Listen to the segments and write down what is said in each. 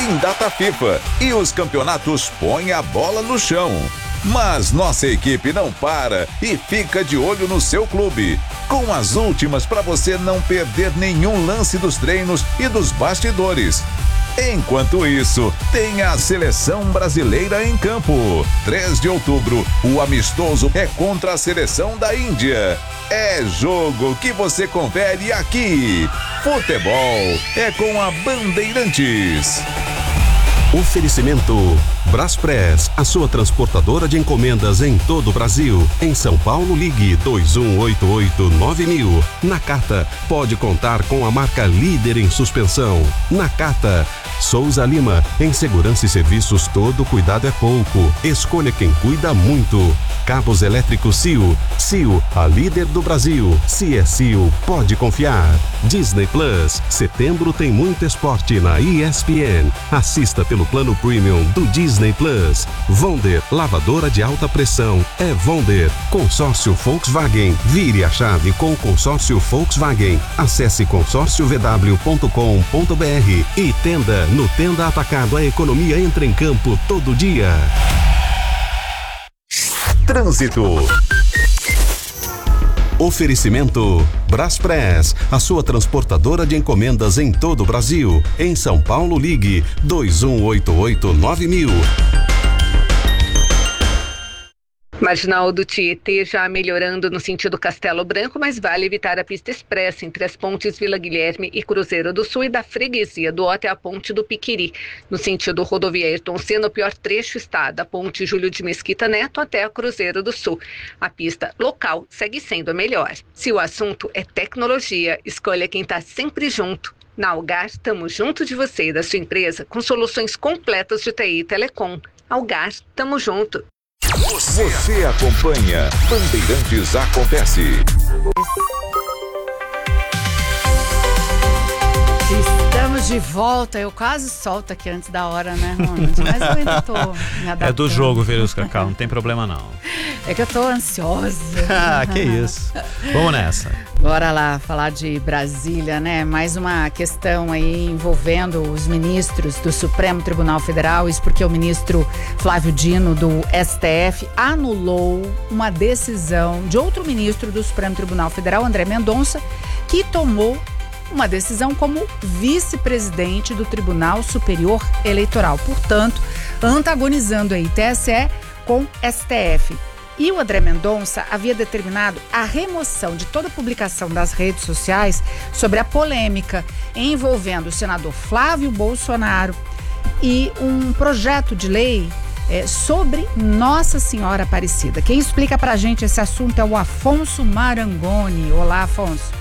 tem data FIFA e os campeonatos põem a bola no chão. Mas nossa equipe não para e fica de olho no seu clube, com as últimas para você não perder nenhum lance dos treinos e dos bastidores. Enquanto isso, tem a Seleção Brasileira em campo. 3 de outubro, o amistoso é contra a Seleção da Índia. É jogo que você confere aqui. Futebol é com a Bandeirantes. Oferecimento Braspress, a sua transportadora de encomendas em todo o Brasil. Em São Paulo, ligue 2188-9000. Nakata, pode contar com a marca líder em suspensão. Nakata. Souza Lima, em segurança e serviços todo cuidado é pouco. Escolha quem cuida muito. Cabos elétricos CIO. CIO, a líder do Brasil. Se é CIO, pode confiar. Disney Plus, setembro tem muito esporte na ESPN. Assista pelo plano premium do Disney Plus. Wonder, lavadora de alta pressão. É Wonder. Consórcio Volkswagen. Vire a chave com o consórcio Volkswagen. Acesse consórciovw.com.br e Tenda. No Tenda Atacado, a economia entra em campo todo dia. Trânsito. Oferecimento Braspress, a sua transportadora de encomendas em todo o Brasil. Em São Paulo, ligue 2188-9000. Marginal do Tietê já melhorando no sentido Castelo Branco, mas vale evitar a pista expressa entre as pontes Vila Guilherme e Cruzeiro do Sul e da Freguesia do Ó até a ponte do Piquiri. No sentido rodovia Ayrton Senna, o pior trecho está da ponte Júlio de Mesquita Neto até a Cruzeiro do Sul. A pista local segue sendo a melhor. Se o assunto é tecnologia, escolha quem está sempre junto. Na Algar, estamos junto de você e da sua empresa com soluções completas de TI e Telecom. Algar, estamos junto. Você acompanha Bandeirantes Acontece. Estamos de volta. Eu quase solto aqui antes da hora, né, Ronald? Mas eu ainda tô me adaptando. É do jogo, Verusca, Cacau, não tem problema não. É que eu tô ansiosa. Que isso. Vamos nessa. Bora lá falar de Brasília, né? Mais uma questão aí envolvendo os ministros do Supremo Tribunal Federal. Isso porque o ministro Flávio Dino, do STF, anulou uma decisão de outro ministro do Supremo Tribunal Federal, André Mendonça, que tomou uma decisão como vice-presidente do Tribunal Superior Eleitoral. Portanto, antagonizando aí TSE com STF. E o André Mendonça havia determinado a remoção de toda publicação das redes sociais sobre a polêmica envolvendo o senador Flávio Bolsonaro e um projeto de lei sobre Nossa Senhora Aparecida. Quem explica pra gente esse assunto é o Afonso Marangoni. Olá, Afonso.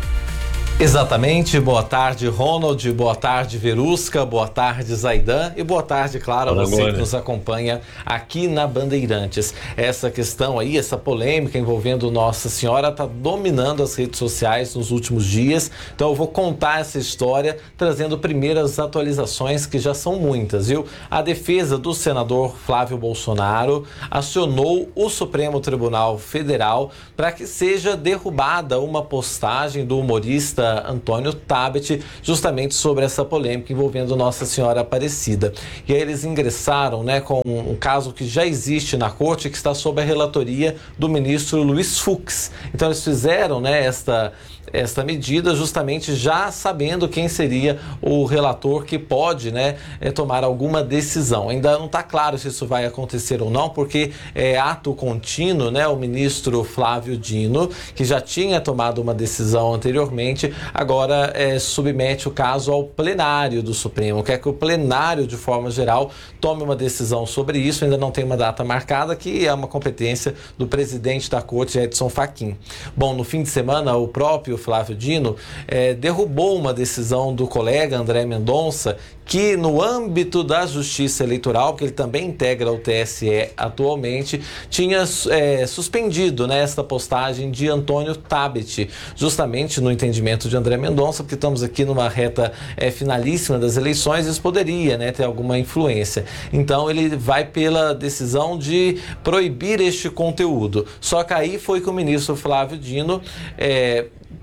Exatamente, boa tarde Ronald, boa tarde Verusca, boa tarde Zaidan e boa tarde, claro, a você que nos acompanha aqui na Bandeirantes. Essa questão aí, essa polêmica envolvendo Nossa Senhora está dominando as redes sociais nos últimos dias, então eu vou contar essa história trazendo primeiras atualizações que já são muitas, viu? A defesa do senador Flávio Bolsonaro acionou o Supremo Tribunal Federal para que seja derrubada uma postagem do humorista Antônio Tabet, justamente sobre essa polêmica envolvendo Nossa Senhora Aparecida. E aí eles ingressaram, né, com um caso que já existe na corte, que está sob a relatoria do ministro Luiz Fux. Então eles fizeram, né, esta medida justamente já sabendo quem seria o relator que pode, né, tomar alguma decisão. Ainda não está claro se isso vai acontecer ou não, porque é ato contínuo, né, o ministro Flávio Dino, que já tinha tomado uma decisão anteriormente, agora submete o caso ao plenário do Supremo, quer que o plenário, de forma geral, tome uma decisão sobre isso. Ainda não tem uma data marcada, que é uma competência do presidente da corte, Edson Fachin. Bom, no fim de semana, o próprio Flávio Dino derrubou uma decisão do colega André Mendonça, que no âmbito da Justiça Eleitoral, porque ele também integra o TSE atualmente, tinha suspendido, né, esta postagem de Antônio Tabet, justamente no entendimento de André Mendonça, porque estamos aqui numa reta finalíssima das eleições, isso poderia, né, ter alguma influência. Então ele vai pela decisão de proibir este conteúdo. Só que aí foi que o ministro Flávio Dino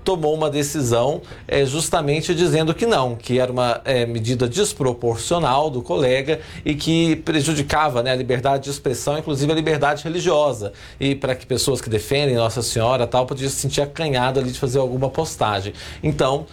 tomou uma decisão justamente dizendo que não, que era uma medida desproporcional do colega e que prejudicava, né, a liberdade de expressão, inclusive a liberdade religiosa, e para que pessoas que defendem Nossa Senhora tal podiam se sentir acanhado ali de fazer alguma postagem. Então,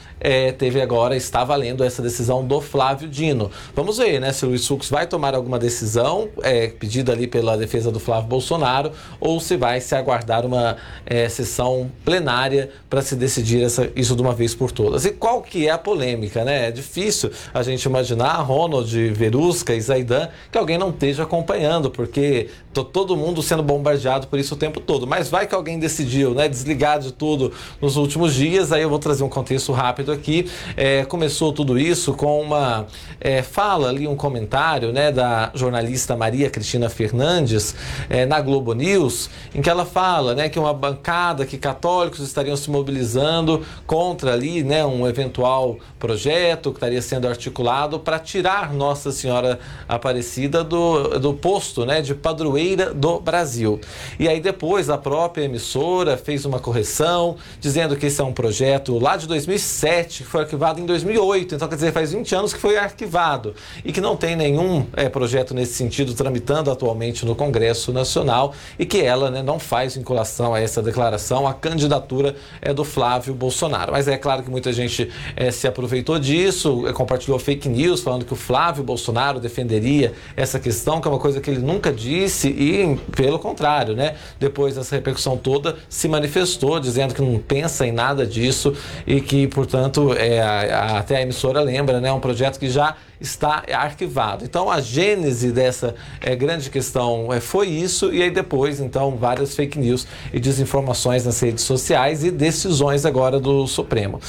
está valendo essa decisão do Flávio Dino. Vamos ver, né, se o Luiz Fux vai tomar alguma decisão pedida ali pela defesa do Flávio Bolsonaro, ou se vai se aguardar uma sessão plenária para se decidir isso de uma vez por todas. E qual que é a polêmica, né? É difícil a gente imaginar, Ronald, Verusca e Zaidan, que alguém não esteja acompanhando, porque todo mundo sendo bombardeado por isso o tempo todo. Mas vai que alguém decidiu, né, desligar de tudo nos últimos dias. Aí eu vou trazer um contexto rápido aqui. Começou tudo isso com uma fala ali, um comentário, né, da jornalista Maria Cristina Fernandes na Globo News, em que ela fala, né, que uma bancada, que católicos estariam se mobilizando contra ali, né, um eventual projeto que estaria sendo articulado para tirar Nossa Senhora Aparecida do posto, né, de padroeira do Brasil. E aí depois a própria emissora fez uma correção, dizendo que esse é um projeto lá de 2007, que foi arquivado em 2008, então quer dizer, faz 20 anos que foi arquivado e que não tem nenhum projeto nesse sentido tramitando atualmente no Congresso Nacional, e que ela, né, não faz vinculação a essa declaração, a candidatura do Flávio Bolsonaro. Mas é claro que muita gente se aproveitou disso, compartilhou fake news falando que o Flávio Bolsonaro defenderia essa questão, que é uma coisa que ele nunca disse, e pelo contrário, né, depois dessa repercussão toda se manifestou dizendo que não pensa em nada disso e que, portanto, até a emissora lembra, né, um projeto que já está arquivado. Então a gênese dessa grande questão foi isso, e aí depois então várias fake news e desinformações nas redes sociais e decisões agora do Supremo,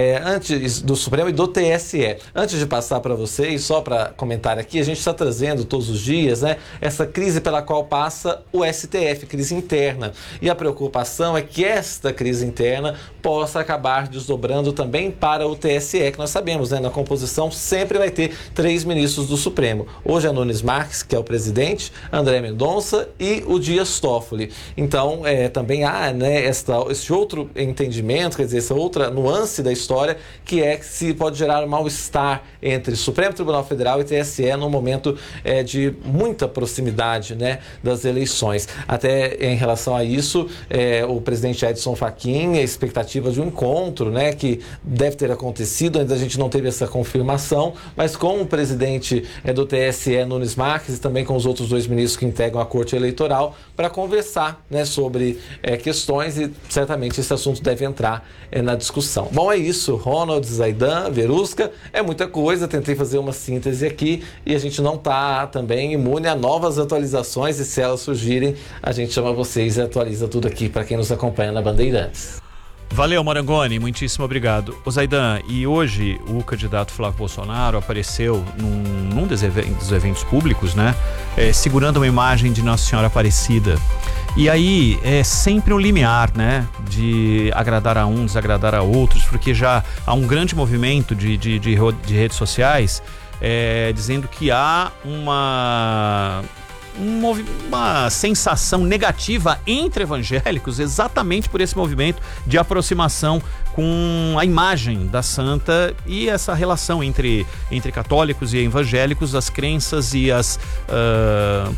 antes do Supremo e do TSE. Antes de passar para vocês, só para comentar aqui, a gente está trazendo todos os dias, né, essa crise pela qual passa o STF, crise interna, e a preocupação é que esta crise interna possa acabar desdobrando também para o TSE, que nós sabemos, né, na composição sempre vai ter 3 ministros do Supremo. Hoje é Nunes Marques, que é o presidente, André Mendonça e o Dias Toffoli. Então, também há, né, esse outro entendimento, quer dizer, essa outra nuance da história, que é que se pode gerar um mal-estar entre Supremo Tribunal Federal e TSE no momento de muita proximidade, né, das eleições. Até em relação a isso, o presidente Edson Fachin, a expectativa de um encontro, né, que deve ter acontecido, ainda a gente não teve essa confirmação, mas com o presidente do TSE, Nunes Marques, e também com os outros 2 ministros que integram a Corte Eleitoral, para conversar, né, sobre questões, e certamente esse assunto deve entrar na discussão. Bom, é isso, Ronald, Zaidan, Verusca, é muita coisa, tentei fazer uma síntese aqui, e a gente não está também imune a novas atualizações, e se elas surgirem, a gente chama vocês e atualiza tudo aqui para quem nos acompanha na Bandeirantes. Valeu, Marangoni, muitíssimo obrigado. Ô Zaidan, e hoje o candidato Flávio Bolsonaro apareceu num dos eventos públicos, né, segurando uma imagem de Nossa Senhora Aparecida. E aí é sempre um limiar, né, de agradar a um, desagradar a outros, porque já há um grande movimento de redes sociais dizendo que há uma sensação negativa entre evangélicos exatamente por esse movimento de aproximação com a imagem da santa e essa relação entre católicos e evangélicos, as crenças e as